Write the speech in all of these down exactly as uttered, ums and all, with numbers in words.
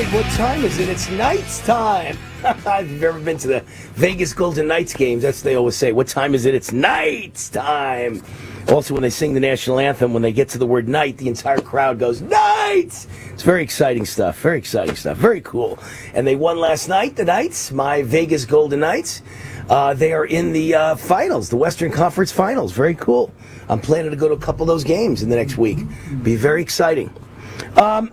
What time is it? It's Knights time. If you've ever been to the Vegas Golden Knights games, that's what they always say. What time is it? It's Knights time. Also, when they sing the national anthem, when they get to the word night, the entire crowd goes, Knights! It's very exciting stuff. Very exciting stuff. Very cool. And they won last night, the Knights, my Vegas Golden Knights. Uh, they are in the uh, finals, the Western Conference Finals. Very cool. I'm planning to go to a couple of those games in the next week. Be very exciting. Um...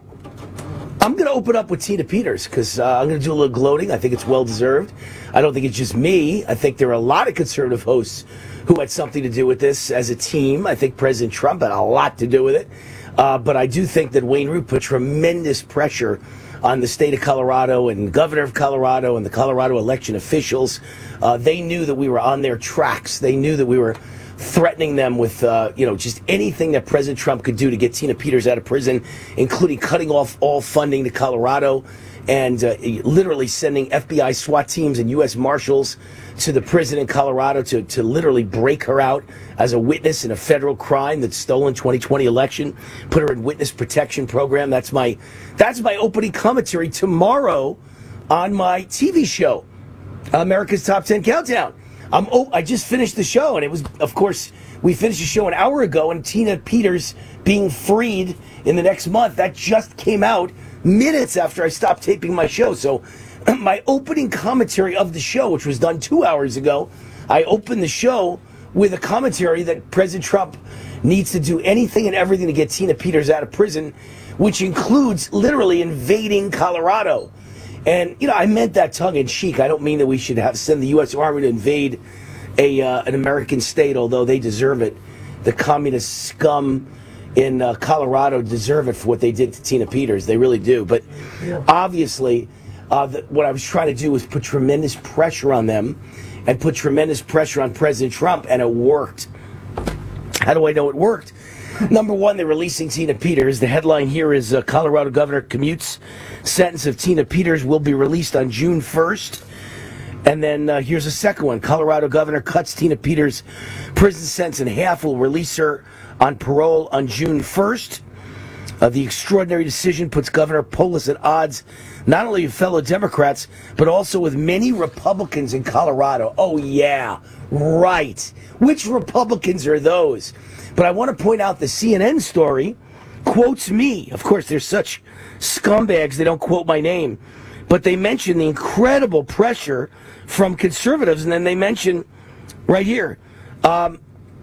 I'm going to open up with Tina Peters because uh, I'm going to do a little gloating. I think it's well-deserved. I don't think it's just me. I think there are a lot of conservative hosts who had something to do with this as a team. I think President Trump had a lot to do with it. Uh, but I do think that Wayne Root put tremendous pressure on the state of Colorado and governor of Colorado and the Colorado election officials. Uh, they knew that we were on their tracks. They knew that we were threatening them with, uh, you know, just anything that President Trump could do to get Tina Peters out of prison, including cutting off all funding to Colorado and uh, literally sending F B I SWAT teams and U S Marshals to the prison in Colorado to, to literally break her out as a witness in a federal crime that stolen twenty twenty election, put her in witness protection program. That's my, that's my opening commentary tomorrow on my T V show, America's Top ten Countdown. I'm, oh, I just finished the show, and it was, of course, we finished the show an hour ago, and Tina Peters being freed in the next month, that just came out minutes after I stopped taping my show. So my opening commentary of the show, which was done two hours ago, I opened the show with a commentary that President Trump needs to do anything and everything to get Tina Peters out of prison, which includes literally invading Colorado. And, you know, I meant that tongue-in-cheek. I don't mean that we should have send the U S Army to invade a uh, an American state, although they deserve it. The communist scum in uh, Colorado deserve it for what they did to Tina Peters. They really do. But obviously, uh, the, what I was trying to do was put tremendous pressure on them and put tremendous pressure on President Trump, and it worked. How do I know it worked? Number one, they're releasing Tina Peters. The headline here is uh, Colorado governor commutes. Sentence of Tina Peters will be released on June first. And then uh, here's a second one. Colorado governor cuts Tina Peters' prison sentence in half, will release her on parole on June first. Uh, the extraordinary decision puts Governor Polis at odds not only with fellow Democrats, but also with many Republicans in Colorado. Oh, yeah, right. Which Republicans are those? But I want to point out the C N N story quotes me. Of course, they're such scumbags, they don't quote my name. But they mention the incredible pressure from conservatives, and then they mention right here, um,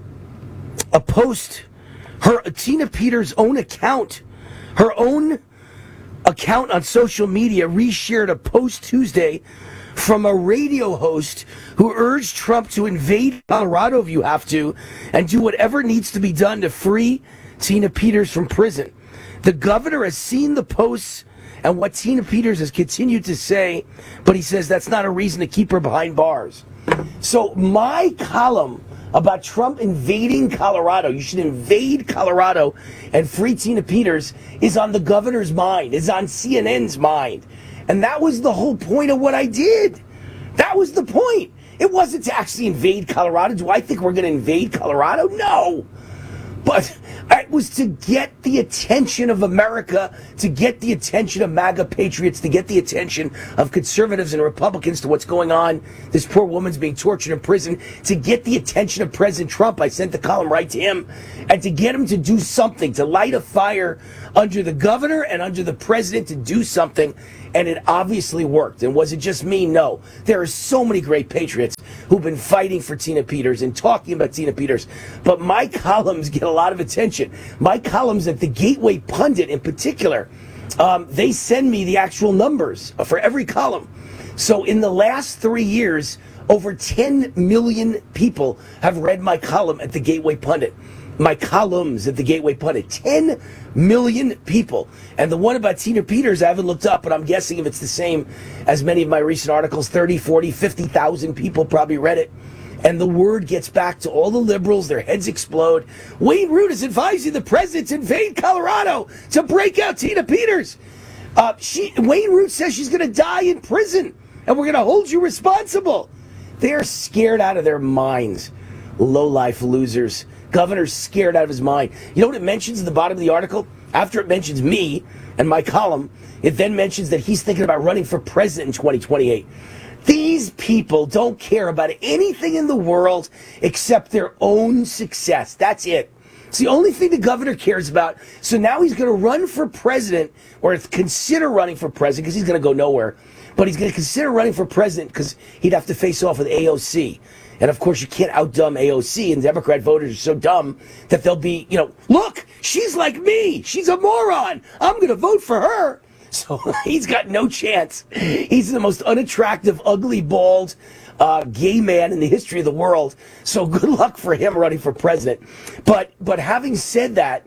a post, her Tina Peters' own account, her own account on social media reshared a post Tuesday from a radio host who urged Trump to invade Colorado if you have to and do whatever needs to be done to free Tina Peters from prison. The governor has seen the posts and what Tina Peters has continued to say, but he says that's not a reason to keep her behind bars. So my column about Trump invading Colorado, you should invade Colorado and free Tina Peters, is on the governor's mind, is on C N N's mind. And that was the whole point of what I did. That was the point. It wasn't to actually invade Colorado. Do I think we're going to invade Colorado? No. But it was to get the attention of America, to get the attention of MAGA patriots, to get the attention of conservatives and Republicans to what's going on. This poor woman's being tortured in prison. To get the attention of President Trump, I sent the column right to him, and to get him to do something, to light a fire under the governor and under the president to do something. And it obviously worked. And was it just me? No. There are so many great patriots who've been fighting for Tina Peters and talking about Tina Peters. But my columns get a lot of attention. My columns at the Gateway Pundit in particular, um, they send me the actual numbers for every column. So in the last three years, over ten million people have read my column at the Gateway Pundit. My columns at the Gateway Pundit. ten million people. And the one about Tina Peters, I haven't looked up, but I'm guessing if it's the same as many of my recent articles, thirty, forty, fifty thousand people probably read it. And the word gets back to all the liberals. Their heads explode. Wayne Root is advising the president to invade Colorado to break out Tina Peters. Uh, she, Wayne Root says she's going to die in prison, and we're going to hold you responsible. They're scared out of their minds. Low-life losers. Governor's scared out of his mind. You know what it mentions at the bottom of the article? After it mentions me and my column, it then mentions that he's thinking about running for president in twenty twenty-eight. These people don't care about anything in the world except their own success. That's it. It's the only thing the governor cares about. So now he's going to run for president, or consider running for president, because he's going to go nowhere. But he's going to consider running for president because he'd have to face off with A O C. And of course, you can't outdumb A O C, and Democrat voters are so dumb that they'll be, you know, look, she's like me. She's a moron. I'm going to vote for her. So he's got no chance. He's the most unattractive, ugly, bald, uh, gay man in the history of the world. So good luck for him running for president. But but having said that,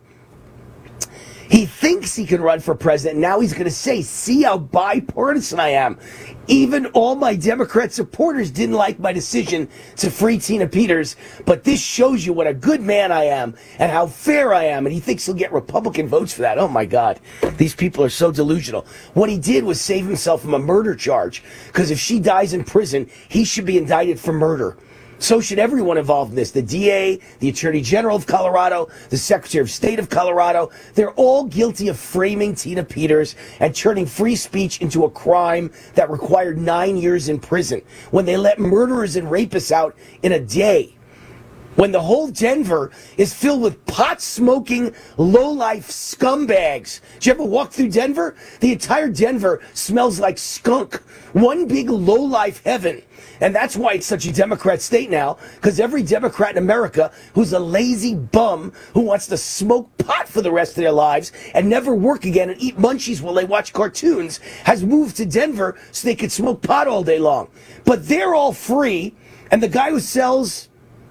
he thinks he can run for president. Now he's going to say, see how bipartisan I am. Even all my Democrat supporters didn't like my decision to free Tina Peters, but this shows you what a good man I am and how fair I am. And he thinks he'll get Republican votes for that. Oh, my God. These people are so delusional. What he did was save himself from a murder charge, because if she dies in prison, he should be indicted for murder. So should everyone involved in this. The D A, the Attorney General of Colorado, the Secretary of State of Colorado. They're all guilty of framing Tina Peters and turning free speech into a crime that required nine years in prison, when they let murderers and rapists out in a day. When the whole Denver is filled with pot-smoking, low-life scumbags. Did you ever walk through Denver? The entire Denver smells like skunk. One big low-life heaven. And that's why it's such a Democrat state now, because every Democrat in America who's a lazy bum who wants to smoke pot for the rest of their lives and never work again and eat munchies while they watch cartoons has moved to Denver so they could smoke pot all day long. But they're all free, and the guy who sells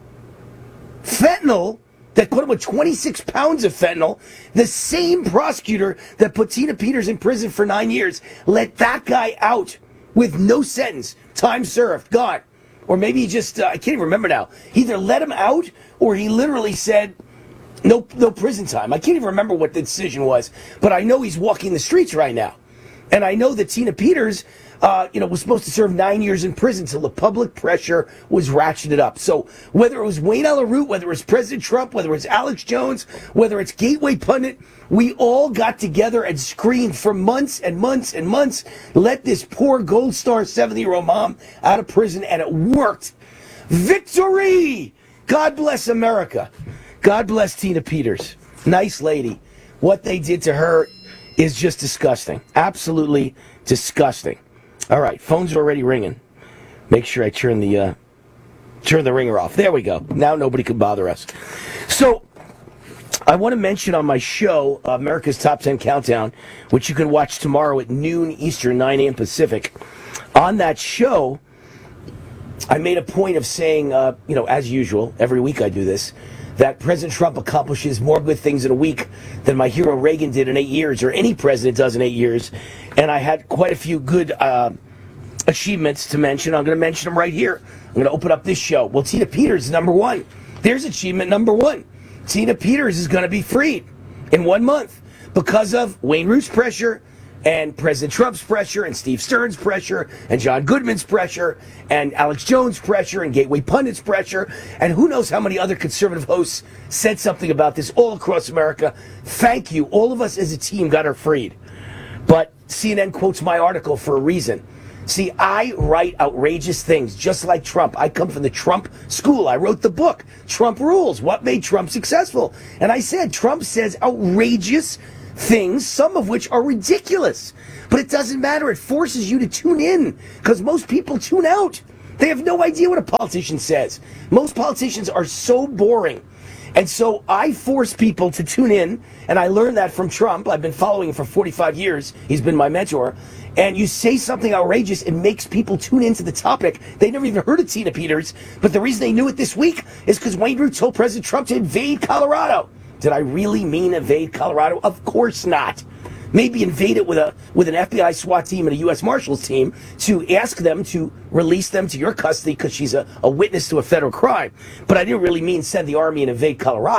fentanyl, that put him with twenty-six pounds of fentanyl, the same prosecutor that put Tina Peters in prison for nine years, let that guy out with no sentence. Time served, gone. Or maybe he just, uh, I can't even remember now. He either let him out or he literally said, no, no prison time. I can't even remember what the decision was. But I know he's walking the streets right now. And I know that Tina Peters, uh, you know, was supposed to serve nine years in prison till the public pressure was ratcheted up. So whether it was Wayne Allyn Root, whether it was President Trump, whether it's Alex Jones, whether it's Gateway Pundit, we all got together and screamed for months and months and months, let this poor Gold Star seventy-year-old mom out of prison, and it worked. Victory! God bless America. God bless Tina Peters. Nice lady. What they did to her is just disgusting. Absolutely disgusting. All right, phones are already ringing. Make sure I turn the uh, turn the ringer off. There we go. Now nobody can bother us. So I want to mention on my show, uh, America's Top ten Countdown, which you can watch tomorrow at noon Eastern, nine a.m. Pacific. On that show, I made a point of saying, uh, you know, as usual, every week I do this, that President Trump accomplishes more good things in a week than my hero Reagan did in eight years, or any president does in eight years. And I had quite a few good uh, achievements to mention. I'm going to mention them right here. I'm going to open up this show. Well, Tina Peters is number one. There's achievement number one. Tina Peters is going to be freed in one month because of Wayne Root's pressure, and President Trump's pressure, and Steve Stern's pressure, and John Goodman's pressure, and Alex Jones' pressure, and Gateway Pundit's pressure, and who knows how many other conservative hosts said something about this all across America. Thank you. All of us as a team got her freed. But C N N quotes my article for a reason. See, I write outrageous things, just like Trump. I come from the Trump school. I wrote the book, Trump Rules, What Made Trump Successful. And I said, Trump says outrageous things, some of which are ridiculous. But it doesn't matter. It forces you to tune in, because most people tune out. They have no idea what a politician says. Most politicians are so boring. And so I force people to tune in, and I learned that from Trump. I've been following him for forty-five years. He's been my mentor. And you say something outrageous, it makes people tune into the topic. They never even heard of Tina Peters, but the reason they knew it this week is because Wayne Root told President Trump to invade Colorado. Did I really mean invade Colorado? Of course not. Maybe invade it with a with an F B I SWAT team and a U S Marshals team to ask them to release them to your custody because she's a, a witness to a federal crime. But I didn't really mean send the army and invade Colorado.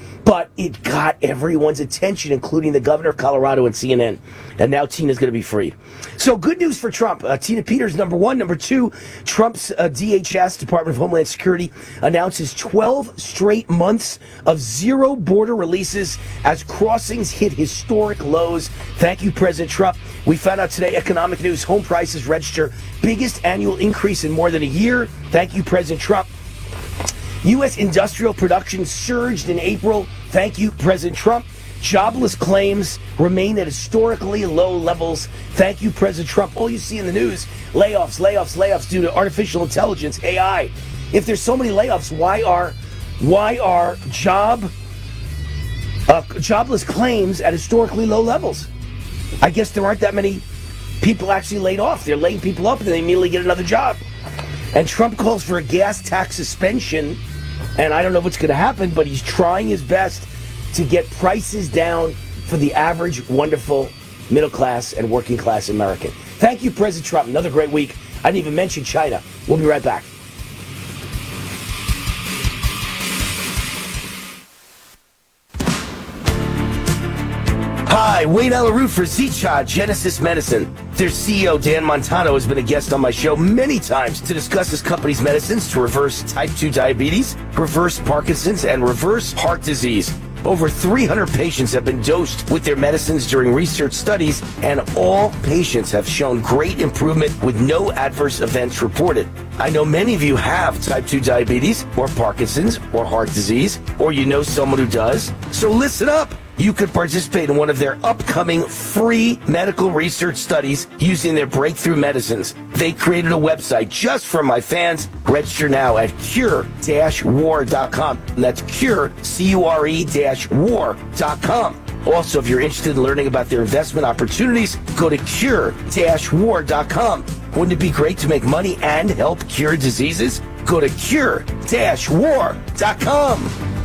But it got everyone's attention, including the governor of Colorado and C N N. And now Tina's going to be freed. So good news for Trump. Uh, Tina Peters, number one. Number two, Trump's uh, D H S, Department of Homeland Security, announces twelve straight months of zero border releases as crossings hit historic lows. Thank you, President Trump. We found out today, economic news, home prices register biggest annual increase in more than a year. Thank you, President Trump. U S industrial production surged in April. Thank you, President Trump. Jobless claims remain at historically low levels. Thank you, President Trump. All you see in the news, layoffs, layoffs, layoffs due to artificial intelligence, A I. If there's so many layoffs, why are why are job uh, jobless claims at historically low levels? I guess there aren't that many people actually laid off. They're laying people up and they immediately get another job. And Trump calls for a gas tax suspension. And I don't know what's going to happen, but he's trying his best to get prices down for the average, wonderful, middle class and working class American. Thank you, President Trump. Another great week. I didn't even mention China. We'll be right back. Hi, Wayne Allyn Root for Z-Chod Genesis Medicine. Their C E O, Dan Montano, has been a guest on my show many times to discuss his company's medicines to reverse type two diabetes, reverse Parkinson's, and reverse heart disease. Over three hundred patients have been dosed with their medicines during research studies, and all patients have shown great improvement with no adverse events reported. I know many of you have type two diabetes, or Parkinson's, or heart disease, or you know someone who does. So listen up. You could participate in one of their upcoming free medical research studies using their breakthrough medicines. They created a website just for my fans. Register now at cure dash war dot com. That's cure, C U R E dash war dot com. Also, if you're interested in learning about their investment opportunities, go to cure dash war dot com. Wouldn't it be great to make money and help cure diseases? Go to cure dash war dot com.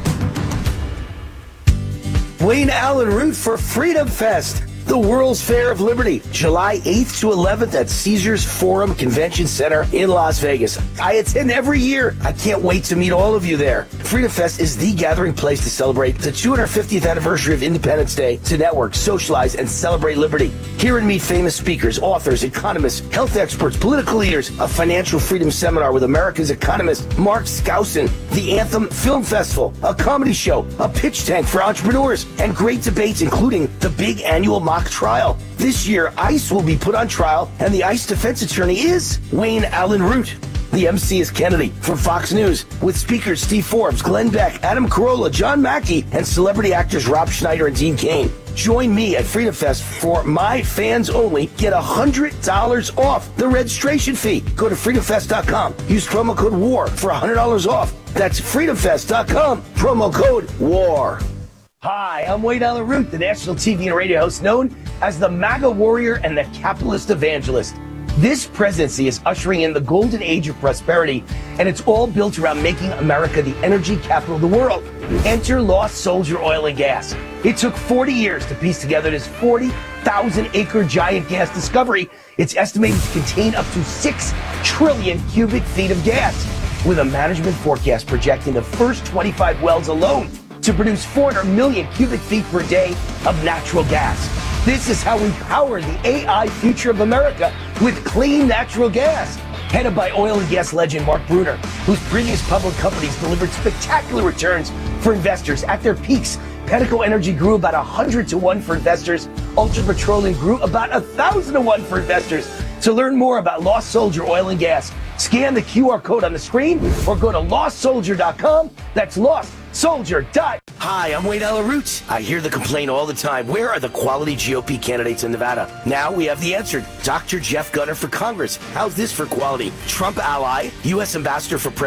Wayne Allyn Root for Freedom Fest, the World's Fair of Liberty, July eighth to eleventh at Caesars Forum Convention Center in Las Vegas. I attend every year. I can't wait to meet all of you there. Freedom Fest is the gathering place to celebrate the two hundred fiftieth anniversary of Independence Day, to network, socialize, and celebrate liberty. Hear and meet famous speakers, authors, economists, health experts, political leaders, a financial freedom seminar with America's economist Mark Skousen, the Anthem Film Festival, a comedy show, a pitch tank for entrepreneurs, and great debates including the big annual mock trial. This year, ICE will be put on trial, and the ICE defense attorney is Wayne Allyn Root. The M C is Kennedy from Fox News, with speakers Steve Forbes, Glenn Beck, Adam Carolla, John Mackey, and celebrity actors Rob Schneider and Dean Cain. Join me at Freedom Fest for my fans only. Get one hundred dollars off the registration fee. Go to freedom fest dot com. Use promo code WAR for one hundred dollars off. That's freedom fest dot com. Promo code WAR. Hi, I'm Wayne Allyn Root, the national T V and radio host known as the MAGA warrior and the capitalist evangelist. This presidency is ushering in the golden age of prosperity, and it's all built around making America the energy capital of the world. Enter Lost Soldier Oil and Gas. It took forty years to piece together this forty thousand acre giant gas discovery. It's estimated to contain up to six trillion cubic feet of gas, with a management forecast projecting the first twenty-five wells alone to produce four hundred million cubic feet per day of natural gas. This is how we power the A I future of America, with clean natural gas. Headed by oil and gas legend Mark Bruner, whose previous public companies delivered spectacular returns for investors. At their peaks, Pedico Energy grew about one hundred to one for investors. Ultra Petroleum grew about one thousand to one for investors. To learn more about Lost Soldier Oil and Gas, scan the Q R code on the screen or go to lost soldier dot com. That's lost soldier dot com. Hi, I'm Wayne Allyn Root. I hear the complaint all the time. Where are the quality G O P candidates in Nevada? Now we have the answer. Doctor Jeff Gunter for Congress. How's this for quality? Trump ally, U S Ambassador for President